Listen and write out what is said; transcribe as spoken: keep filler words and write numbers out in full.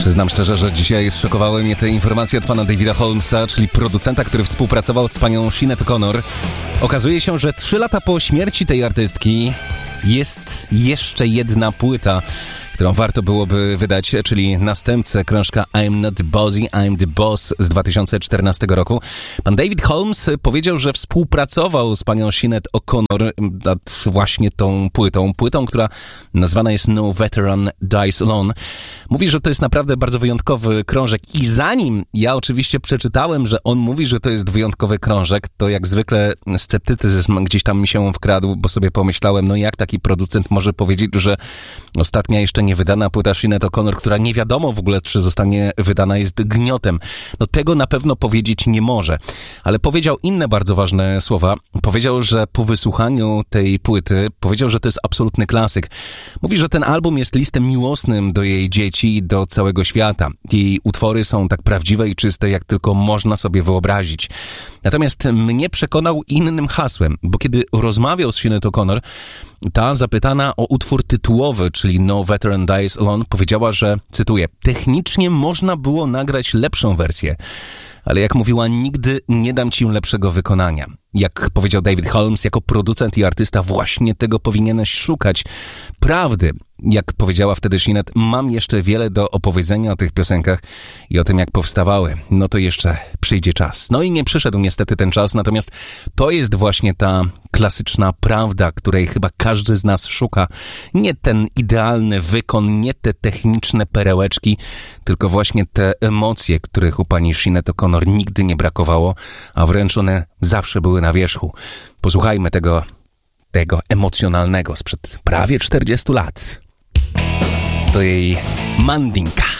Przyznam szczerze, że dzisiaj zszokowały mnie te informacje od pana Davida Holmesa, czyli producenta, który współpracował z panią Sinead O'Connor. Okazuje się, że trzy lata po śmierci tej artystki jest jeszcze jedna płyta, którą warto byłoby wydać, czyli następcę krążka I'm Not Bossy, I'm the Boss z dwa tysiące czternastego roku. Pan David Holmes powiedział, że współpracował z panią Sinead O'Connor nad właśnie tą płytą, płytą, która nazwana jest No Veteran Dies Alone. Mówi, że to jest naprawdę bardzo wyjątkowy krążek i zanim ja oczywiście przeczytałem, że on mówi, że to jest wyjątkowy krążek, to jak zwykle sceptycyzm gdzieś tam mi się wkradł, bo sobie pomyślałem, no jak taki producent może powiedzieć, że ostatnia jeszcze nie wydana płyta Sinead O'Connor, która nie wiadomo w ogóle, czy zostanie wydana, jest gniotem. No tego na pewno powiedzieć nie może. Ale powiedział inne bardzo ważne słowa. Powiedział, że po wysłuchaniu tej płyty, powiedział, że to jest absolutny klasyk. Mówi, że ten album jest listem miłosnym do jej dzieci i do całego świata. Jej utwory są tak prawdziwe i czyste, jak tylko można sobie wyobrazić. Natomiast mnie przekonał innym hasłem, bo kiedy rozmawiał z Sinead O'Connor, ta zapytana o utwór tytułowy, czyli No Veteran Dies Alone, powiedziała, że, cytuję, technicznie można było nagrać lepszą wersję, ale jak mówiła, nigdy nie dam ci lepszego wykonania. Jak powiedział David Holmes, jako producent i artysta właśnie tego powinieneś szukać. Prawdy. Jak powiedziała wtedy Sinead, mam jeszcze wiele do opowiedzenia o tych piosenkach i o tym, jak powstawały. No to jeszcze przyjdzie czas. No i nie przyszedł niestety ten czas, natomiast to jest właśnie ta klasyczna prawda, której chyba każdy z nas szuka. Nie ten idealny wykon, nie te techniczne perełeczki, tylko właśnie te emocje, których u pani Sinead O'Connor nigdy nie brakowało, a wręcz one zawsze były na wierzchu. Posłuchajmy tego, tego emocjonalnego sprzed prawie czterdziestu lat. To jej Mandinka.